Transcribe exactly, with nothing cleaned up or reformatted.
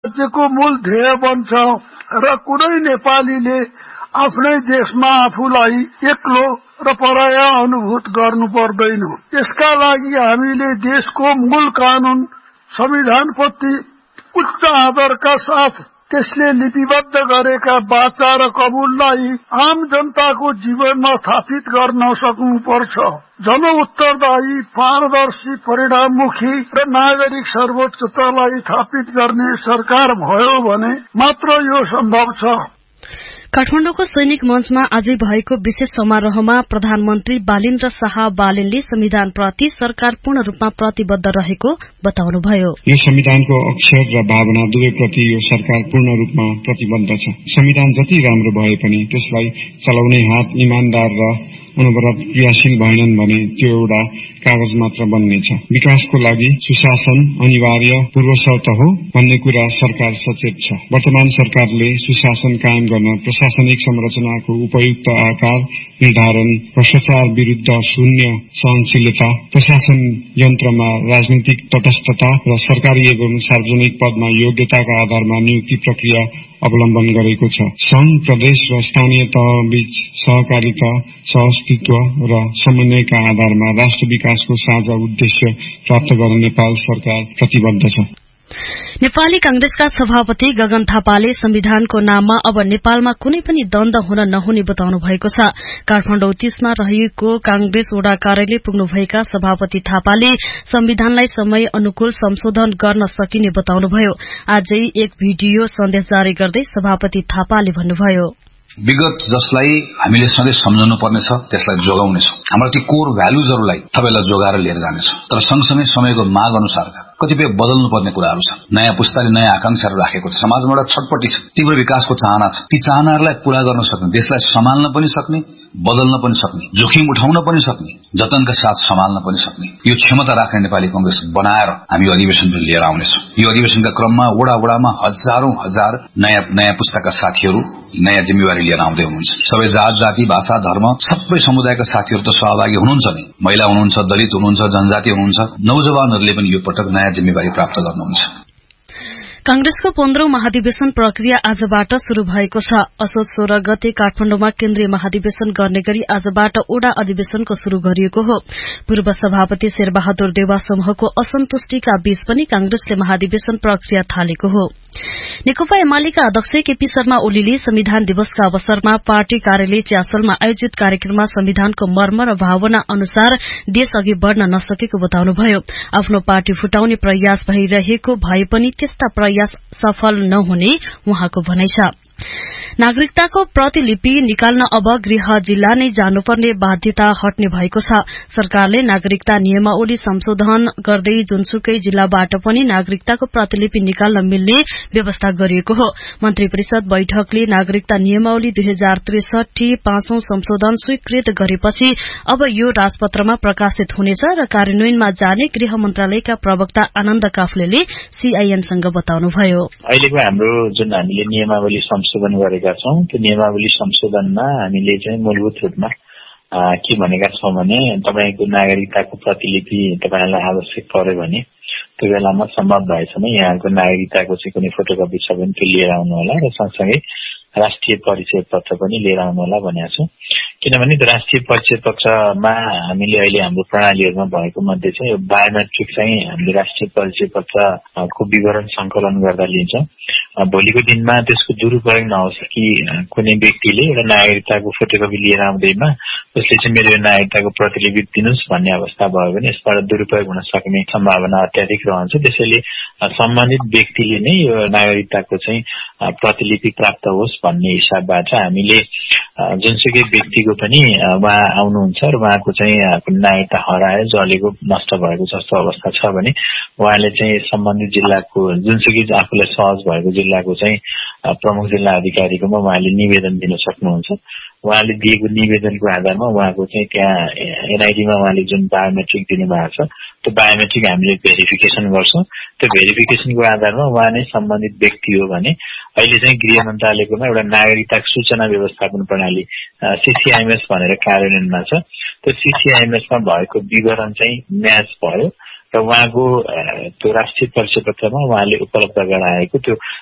राज्यको मूल ध्येय बन्छ र कुनै नेपालीले आफ्नै देशमा आफूलाई एक्लो र पराया अनुभूत गर्नु पर्दैन। यसका लागि हामीले देशको मूल कानून संविधानप्रति उच्च आदरका साथ त्यसले लिपिबद्ध गरेका वाचा र कबुललाई आम जनताको जीवनमा स्थापित गर्न सक्नुपर्छ। जन उत्तरदायी, पारदर्शी, परिणाममुखी र नागरिक सर्वोच्चतालाई स्थापित गर्ने सरकार भयो भने मात्र यो सम्भव छ। काठमाडौँको सैनिक मञ्चमा आजै भएको विशेष समारोहमा प्रधानमन्त्री बालिन्द्र शाह बालेनले संविधानप्रति सरकार पूर्ण रूपमा प्रतिबद्ध रहेको बताउनुभयो। यो संविधानको अक्षर र भावना दुवैप्रति यो सरकार पूर्ण रूपमा प्रतिबद्ध छ। संविधान जति राम्रो भए पनि त्यसलाई चलाउने हात इमानदार र अनवरत क्रियाशील भएनन् भने त्यो एउटा कागज मात्र बन्नेछ। विकासको लागि सुशासन अनिवार्य पूर्व शर्त हो भन्ने कुरा सरकार सचेत छ। वर्तमान सरकारले सुशासन कायम गर्न प्रशासनिक संरचनाको उपयुक्त आकार निर्धारण, भ्रष्टाचार विरुद्ध शून्य सहनशीलता, प्रशासन यन्त्रमा राजनीतिक तटस्थता र सरकारी एवं सार्वजनिक पदमा योग्यताका आधारमा नियुक्ति प्रक्रिया अवलम्बन गरेको छ। संघ, प्रदेश र स्थानीय तहबीच सहकारिता, सहअस्तित्व र समन्वयका आधारमा राष्ट्र विकासको साझा उद्देश्य प्राप्त गर्न नेपाल सरकार प्रतिबद्ध छ। नेपाली कांग्रेसका सभापति गगन थापाले संविधानको नाममा अब नेपालमा कुनै पनि द्वन्द हुन नहुने बताउनु भएको छ। काठमाडौँ तीसमा रहेको कांग्रेस वडा कार्यालय पुग्नुभएका सभापति थापाले संविधानलाई समय अनुकूल संशोधन गर्न सकिने बताउनुभयो। आजै एक भिडियो सन्देश जारी गर्दै सभापति थापाले भन्नुभयो, विगत जसलाई हामीले सधैँ सम्झनु पर्नेछ त्यसलाई जोगाउनेछौं। हाम्रो ती कोर भ्यालुजहरूलाई सबैलाई जोगाएर लिएर जानेछौं। तर सँगसँगै समयको माग अनुसारका कतिपय बदल्नु पर्ने कुराहरू छन्। नयाँ पुस्ताले नयाँ आकांक्षाहरू राखेको छ। समाजमा एउटा छटपटी छ, तीव्र विकासको चाहना छ। ती चाहनाहरूलाई पूरा गर्न सक्ने, देशलाई सम्हाल्न पनि सक्ने, बदल्न पनि सक्ने, जोखिम उठाउन पनि सक्ने, जतनका साथ सम्हाल्न पनि सक्ने यो क्षमता राख्ने नेपाली कांग्रेस बनाएर हामी यो अधिवेशन लिएर आउनेछौं। यो अधिवेशनका क्रममा वडा वडामा हजारौं हजार नयाँ नयाँ पुस्ताका साथीहरू नयाँ जिम्मेवारी लिएर आउँदै हुनुहुन्छ। सबै जात, जाति, भाषा, धर्म सबै समुदायका साथीहरू त सहभागी हुनुहुन्छ नै। महिला हुनुहुन्छ, दलित हुनुहुन्छ, जनजाति हुनुहुन्छ, नौजवानहरूले पनि यो पटक नयाँ जिम्मेवारी प्राप्त गर्नुहुन्छ। कांग्रेसको पन्ध्रौं महाधिवेशन प्रक्रिया आजबाट शुरू भएको छ। असोज सोह्र गते काठमाडौँमा केन्द्रीय महाधिवेशन गर्ने गरी आजबाट ओडा अधिवेशनको शुरू गरिएको हो। पूर्व सभापति शेरबहादुर देउवा समूहको असन्तुष्टिका बीच पनि कांग्रेसले महाधिवेशन प्रक्रिया थालेको हो। नेकपा एमालेका अध्यक्ष केपी शर्मा ओलीले संविधान दिवसका अवसरमा पार्टी कार्यालय च्यासलमा आयोजित कार्यक्रममा संविधानको मर्म र भावना अनुसार देश अघि बढ़न नसकेको बताउनुभयो। आफ्नो पार्टी फुटाउने प्रयास भइरहेको भए पनि त्यस्ता प्रयास सफल नहुने उहाँको भनाइ छ। नागरिकताको प्रतिलिपि निकाल्न अब गृह जिल्ला नै जानुपर्ने बाध्यता हट्ने भएको छ। सरकारले नागरिकता नियमावली संशोधन गर्दै जुनसुकै जिल्लाबाट पनि नागरिकताको प्रतिलिपि निकाल्न मिल्ने व्यवस्था गरिएको हो। मन्त्री परिषद बैठकले नागरिकता नियमावली दुई हजार त्रिसठी पाँचौं संशोधन स्वीकृत गरेपछि अब यो राजपत्रमा प्रकाशित हुनेछ र कार्यान्वयनमा जाने गृह मन्त्रालयका प्रवक्ता आनन्द काफ्लेले सीआईएनसँग बताउनुभयो। अहिलेको हाम्रो जुन हामीले नियमावली संशोधन गरेका छौं त्यो नियमावली संशोधनमा हामीले चाहिँ मूलभूत रूपमा के भनेका छौं भने तपाईको नागरिकताको प्रतिलिपि तपाईलाई आवश्यक पर्यो भने त्यो बेलामा सम्भव भएसम्म यहाँको नागरिकताको चाहिँ कुनै फोटोकपी छ भने त्यो लिएर आउनु होला र सँगसँगै राष्ट्रिय परिचय पत्र पनि लिएर आउनु होला भनेको छु। किनभने त्यो राष्ट्रिय परिचय पत्रमा हामीले अहिले हाम्रो प्रणालीहरुमा भएको मध्ये चाहिँ यो बायोमेट्रिक चाहिँ हामीले राष्ट्रिय परिचय पत्रको विवरण संकलन गर्दा लिन्छौं। भोलिको दिनमा त्यसको दुरुपयोग नहोस् कि कुनै व्यक्तिले एउटा नागरिकताको फोटोकपी लिएर आउँदैमा उसले चाहिँ मेरो नागरिकताको प्रतिलिपि दिनुस् भन्ने अवस्था भयो भने यसबाट दुरुपयोग हुन सक्ने सम्भावना अत्याधिक रहन्छ। त्यसैले सम्बन्धित व्यक्तिले नै यो नागरिकताको चाहिँ प्रतिलिपि प्राप्त होस् भन्ने हिसाबबाट हामीले जुनसुकै व्यक्तिको पनि उहाँ आउनुहुन्छ र उहाँको चाहिँ नागरिकता हरायो, जलेको, नष्ट भएको जस्तो अवस्था छ भने उहाँले चाहिँ सम्बन्धित जिल्लाको जुनसुकै आफूलाई सहज भएको जिल्लाको चाहिँ प्रमुख जिल्ला अधिकारीकोमा उहाँले निवेदन दिन सक्नुहुन्छ। उहाँले दिएको निवेदनको आधारमा उहाँको चाहिँ त्यहाँ एनआईडीमा उहाँले जुन बायोमेट्रिक दिनुभएको छ त्यो बायोमेट्रिक हामीले भेरिफिकेसन गर्छौं। त्यो भेरिफिकेसनको आधारमा उहाँ नै सम्बन्धित व्यक्ति हो भने अहिले चाहिँ गृह मन्त्रालयकोमा एउटा नागरिकता सूचना व्यवस्थापन प्रणाली सीसीआईएमएस भनेर कार्यान्वयनमा छ। त्यो सीसीआईएमएसमा भएको विवरण चाहिँ म्याच भयो र उहाँको त्यो राष्ट्रिय परिचय पत्रमा उहाँले उपलब्ध गराएको त्यो